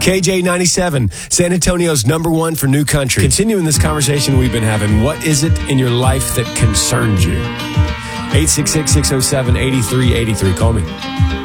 KJ97, San Antonio's #1 for new country. Continuing this conversation we've been having, what is it in your life that concerns you? 866-607-8383. Call me.